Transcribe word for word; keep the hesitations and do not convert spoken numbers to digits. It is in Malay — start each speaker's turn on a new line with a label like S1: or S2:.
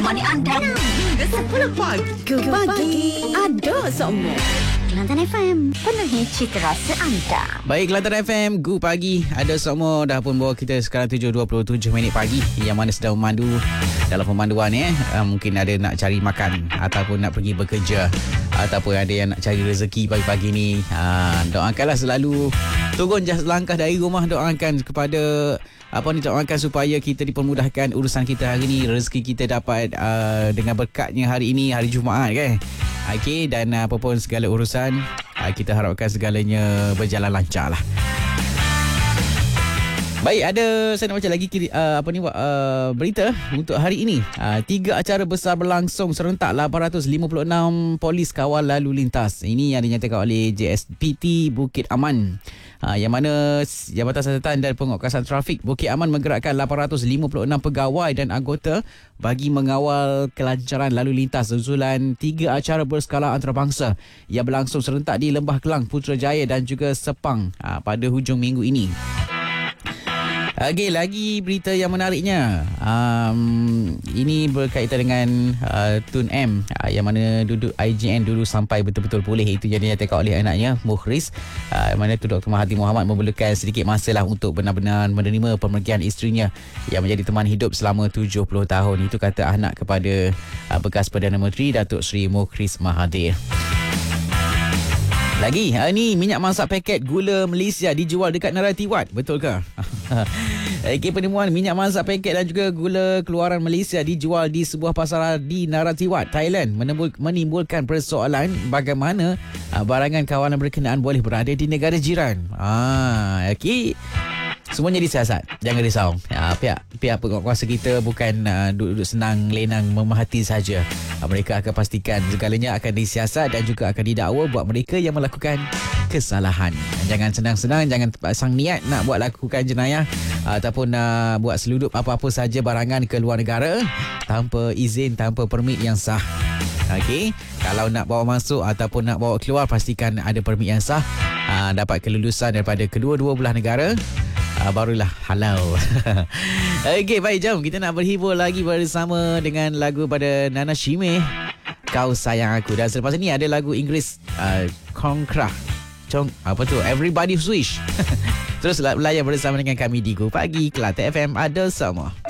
S1: menemani anda hingga sepuluh pagi.
S2: Good pagi. Ada semua.
S1: Kelantan F M, penuhi cita rasa anda.
S3: Baik, Kelantan F M, good pagi. Ada semua dah pun bawa kita sekarang tujuh dua puluh tujuh minit pagi. Yang mana sedang memandu dalam pemanduan eh. Uh, mungkin ada nak cari makan ataupun nak pergi bekerja ataupun ada yang nak cari rezeki pagi-pagi ni. Uh, doakanlah selalu turun just langkah dari rumah, doakan kepada apa ni, doakan supaya kita dipermudahkan urusan kita hari ni, rezeki kita dapat uh, dengan berkatnya hari ini, hari Jumaat kan. Okey, dan uh, apa pun segala urusan uh, kita harapkan segalanya berjalan lancar lah. Baik, ada saya nak baca lagi uh, apa ni uh, berita untuk hari ini. Uh, tiga acara besar berlangsung serentak, lapan ratus lima puluh enam polis kawal lalu lintas. Ini yang dinyatakan oleh J S P T Bukit Aman. Uh, yang mana Jabatan Siasatan dan Penguatkuasaan Trafik Bukit Aman menggerakkan lapan ratus lima puluh enam pegawai dan anggota bagi mengawal kelancaran lalu lintas susulan tiga acara berskala antarabangsa yang berlangsung serentak di Lembah Kelang, Putrajaya dan juga Sepang uh, pada hujung minggu ini. Okey, lagi berita yang menariknya. Um, ini berkaitan dengan uh, Tun M uh, yang mana duduk I J N dulu sampai betul-betul pulih. Itu yang dinyatakan oleh anaknya, Mukhris. Uh, yang mana tu Doktor Mahathir Mohamad memerlukan sedikit masa lah untuk benar-benar menerima pemergian isterinya yang menjadi teman hidup selama tujuh puluh tahun. Itu kata anak kepada uh, bekas Perdana Menteri Datuk Seri Mukhris Mahathir. Lagi, hari ni minyak masak paket gula Malaysia dijual dekat Naratiwat. Betul ke? Okey, penemuan minyak masak paket dan juga gula keluaran Malaysia dijual di sebuah pasaran di Naratiwat, Thailand, menimbulkan persoalan bagaimana barangan kawalan berkenaan boleh berada di negara jiran. Ah, okey. Semuanya disiasat. Jangan risau. Ya, pihak pihak penguatkuasa kita bukan uh, duduk senang lenang memahati saja. Uh, mereka akan pastikan segalanya akan disiasat dan juga akan didakwa buat mereka yang melakukan kesalahan. Jangan senang-senang, jangan pasang niat nak buat lakukan jenayah uh, ataupun uh, buat seludup apa-apa saja barangan ke luar negara tanpa izin, tanpa permit yang sah. Okey, kalau nak bawa masuk ataupun nak bawa keluar, pastikan ada permit yang sah, uh, dapat kelulusan daripada kedua-dua belah negara. Uh, barulah halal. Okey, baik, jom kita nak berhibur lagi bersama dengan lagu pada Nana Shime, Kau Sayang Aku. Dan selepas ini ada lagu Inggeris, uh, Konkra Cong, apa tu, Everybody's Wish. Terus layan bersama dengan kami di Go Pagi Kelantan F M. Ada semua.